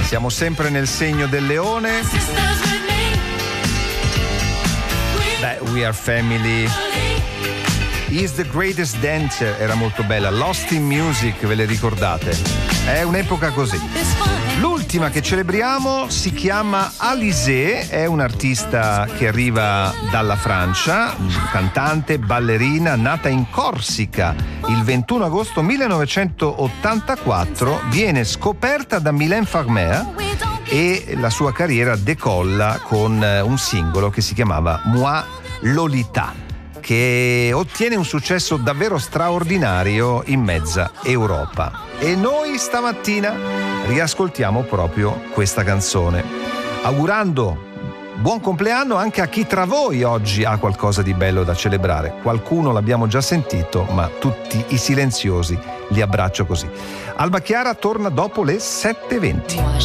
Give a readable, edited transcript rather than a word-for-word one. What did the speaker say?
Siamo sempre nel segno del leone. Beh, We Are Family. He's the Greatest Dancer era molto bella. Lost in Music, ve le ricordate? È un'epoca così. L'ultima che celebriamo si chiama Alizée, è un'artista che arriva dalla Francia, cantante, ballerina, nata in Corsica il 21 agosto 1984, viene scoperta da Mylène Farmer e la sua carriera decolla con un singolo che si chiamava Moi Lolita, che ottiene un successo davvero straordinario in mezza Europa. E noi stamattina riascoltiamo proprio questa canzone, augurando buon compleanno anche a chi tra voi oggi ha qualcosa di bello da celebrare. Qualcuno l'abbiamo già sentito, ma tutti i silenziosi li abbraccio così. Alba Chiara torna dopo le 7:20.